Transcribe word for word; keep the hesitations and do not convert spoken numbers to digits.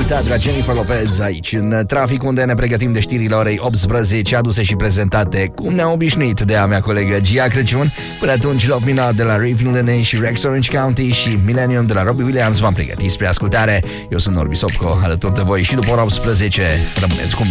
interpretat de Jennifer Lopez aici în trafic, unde ne pregătim de știrile orei optsprezece, aduse și prezentate cum ne-a obișnuit de a mea colegă Gia Crăciun. Până atunci, Love Me Not de la Rave Lene și Rex Orange County și Millennium de la Robbie Williams v-am pregătit spre ascultare. Eu sunt Norbi Sopco, alături de voi și după ora optsprezece. Rămâneți cu